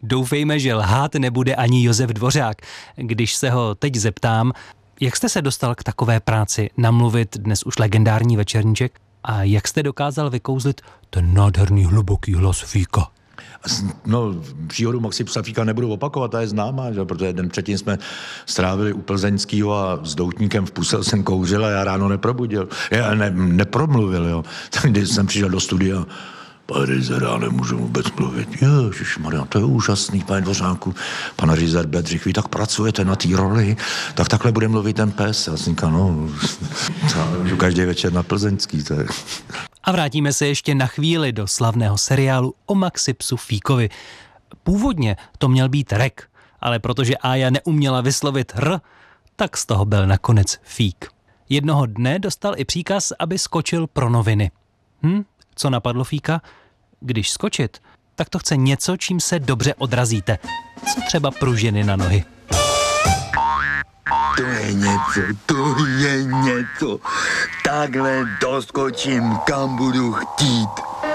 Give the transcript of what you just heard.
Doufejme, že lhát nebude ani Josef Dvořák. Když se ho teď zeptám, jak jste se dostal k takové práci namluvit dnes už legendární Večerníček a jak jste dokázal vykouzlit ten nádherný hluboký hlas Fíka? No, příhodu Maxi psa Fíka nebudu opakovat, ta je známá, že? Protože den předtím jsme strávili u Plzeňskýho a s doutníkem v puse jsem kouřil a já ráno nepromluvil, jo. Tak když jsem přišel do studia, pane Ryzer, já nemůžu vůbec mluvit. Ježišmarja, to je úžasný, pane Dvořáku. Pan Ryzer Bedřich, vy tak pracujete na té roli, tak takhle bude mluvit ten pes. Já jsem říkal, no, každý večer na Plzeňský, to je... A vrátíme se ještě na chvíli do slavného seriálu o Maxi psu Fíkovi. Původně to měl být Rek, ale protože Ája neuměla vyslovit R, tak z toho byl nakonec Fík. Jednoho dne dostal i příkaz, aby skočil pro noviny. Co napadlo Fíka? Když skočit, tak to chce něco, čím se dobře odrazíte. Co třeba pružiny na nohy. To je něco. Takhle doskočím, kam budu chtít.